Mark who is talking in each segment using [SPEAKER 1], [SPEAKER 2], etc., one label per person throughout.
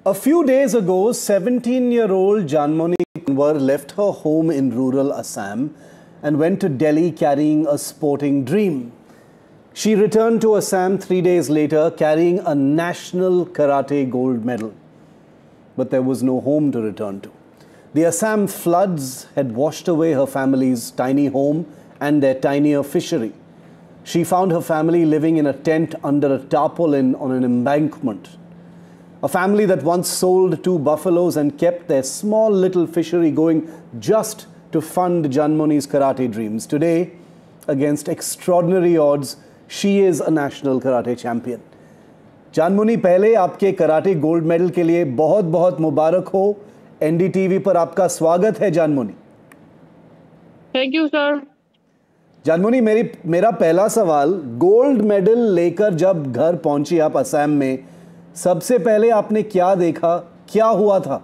[SPEAKER 1] A few days ago, 17-year-old Janmoni Kanwar left her home in rural Assam and went to Delhi carrying a sporting dream. She returned to Assam 3 days later carrying a national karate gold medal. But there was no home to return to. The Assam floods had washed away her family's tiny home and their tinier fishery. She found her family living in a tent under a tarpaulin on an embankment. A family that once sold 2 buffaloes and kept their small little fishery going just to fund Janmoni's karate dreams. Today, against extraordinary odds, she is a national karate champion. जानमुनी, पहले आपके karate gold medal के लिए बहुत बहुत मुबारक हो। NDTV पर आपका स्वागत है जानमुनी।
[SPEAKER 2] Thank you sir.
[SPEAKER 1] जानमुनी, मेरा पहला सवाल, गोल्ड मेडल लेकर जब घर पहुंची आप असम में, सबसे पहले आपने क्या देखा, क्या हुआ था?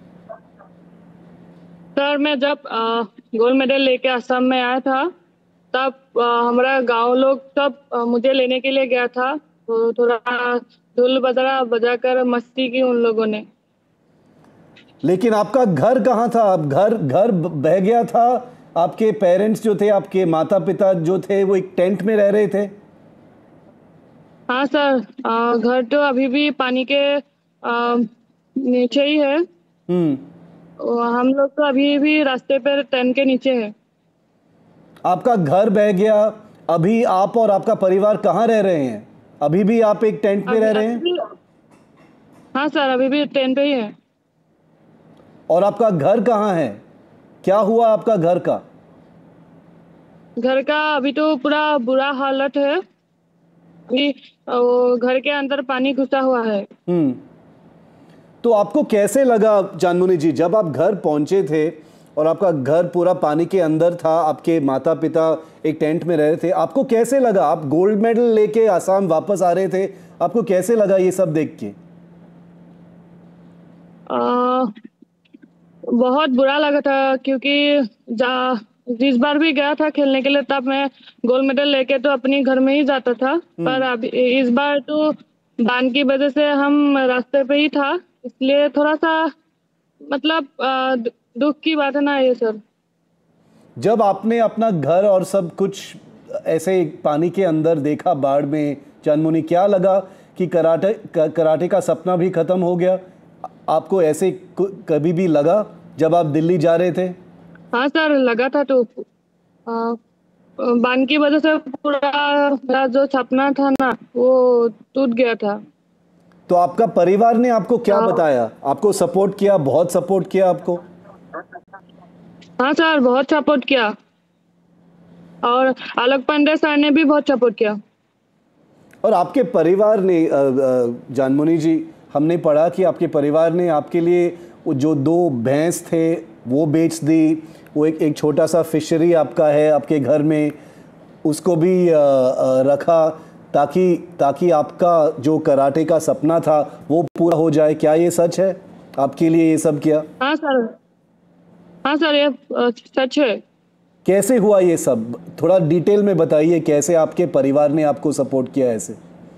[SPEAKER 2] सर मैं जब गोल्ड मेडल लेके असम में आया था तब हमारा गांव लोग सब मुझे लेने के लिए गया था, तो थोड़ा ढोल बजा बजाकर मस्ती की उन लोगों ने।
[SPEAKER 1] लेकिन आपका घर कहाँ था? आप घर बह गया था? आपके पेरेंट्स जो थे, आपके माता पिता जो थे, वो एक टेंट में रह रहे थे?
[SPEAKER 2] हाँ सर, घर तो अभी भी पानी के नीचे ही है। हम लोग तो अभी भी रास्ते पर टेंट के नीचे है।
[SPEAKER 1] आपका घर बह गया, अभी आप और आपका परिवार कहाँ रह रहे हैं? अभी भी आप एक टेंट में रह रहे हैं?
[SPEAKER 2] हाँ सर, अभी भी टेंट पे ही है।
[SPEAKER 1] और आपका घर कहाँ है? क्या हुआ आपका घर का?
[SPEAKER 2] घर का अभी तो पूरा बुरा हालत है। अभी वो घर के अंदर पानी घुसा हुआ है।
[SPEAKER 1] तो आपको कैसे लगा जानमुनी जी, जब आप घर पहुंचे थे और आपका घर पूरा पानी के अंदर था, आपके माता पिता एक टेंट में रह रहे थे, आपको कैसे लगा? आप गोल्ड मेडल लेके आसाम वापस आ रहे थे, आपको कैसे लगा ये सब देख के?
[SPEAKER 2] बहुत बुरा लगा था, क्योंकि जिस बार भी गया था खेलने के लिए तब मैं गोल्ड मेडल लेके तो अपने घर में ही जाता था, पर अभी इस बार तो बान की वजह से हम रास्ते पे ही था, इसलिए थोड़ा सा मतलब दुख की बात है ना ये सर।
[SPEAKER 1] जब आपने अपना घर और सब कुछ ऐसे पानी के अंदर देखा बाढ़ में, जानमुनी, क्या लगा कि कराटे का सपना भी खत्म हो गया? आपको ऐसे कभी भी लगा जब आप दिल्ली जा रहे थे?
[SPEAKER 2] हाँ सर, लगा था। तो बान की वजह से पूरा जो सपना था ना वो टूट गया था।
[SPEAKER 1] तो आपका परिवार ने आपको क्या बताया? आपको सपोर्ट किया? बहुत सपोर्ट किया आपको?
[SPEAKER 2] हाँ सर, बहुत सपोर्ट किया, और आलोक पांडे सर ने भी बहुत सपोर्ट किया।
[SPEAKER 1] और आपके परिवार ने, जानमुनी जी, हमने पढ़ा कि आपके परिवार ने आपके लिए जो 2 भैंस थे वो बेच दी, वो एक छोटा सा फिशरी आपका है आपके घर में, उसको भी रखा ताकि आपका जो कराटे का सपना था वो पूरा हो जाए। क्या ये सच है? आपके लिए ये सब किया?
[SPEAKER 2] हाँ सर, हाँ सर, ये सच है।
[SPEAKER 1] कैसे हुआ ये सब? थोड़ा डिटेल में बताइए, कैसे आपके परिवार ने आपको सपोर्ट किया ऐसे?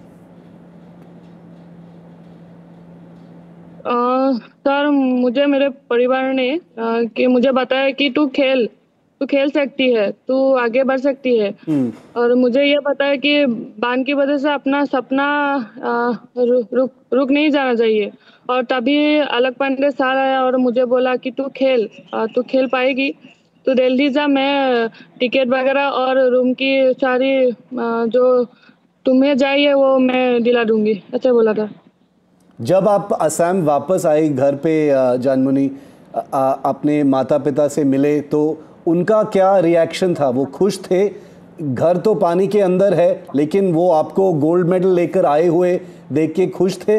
[SPEAKER 2] सर, मुझे मेरे परिवार ने कि मुझे बताया कि तू खेल सकती है, तू आगे बढ़ सकती है, और मुझे ये बताया कि बान की वजह से अपना सपना रुक नहीं जाना चाहिए। और तभी अलग पांडे सर आया और मुझे बोला कि तू खेल पाएगी, तू दिल्ली जा, मैं टिकट वगैरह और रूम की सारी जो तुम्हें चाहिए वो मैं दिला दूंगी, ऐसे बोला था।
[SPEAKER 1] जब आप असम वापस आए घर पे, जानमुनी, अपने माता पिता से मिले तो उनका क्या रिएक्शन था? वो खुश थे? घर तो पानी के अंदर है लेकिन वो आपको गोल्ड मेडल लेकर आए हुए देख के खुश थे?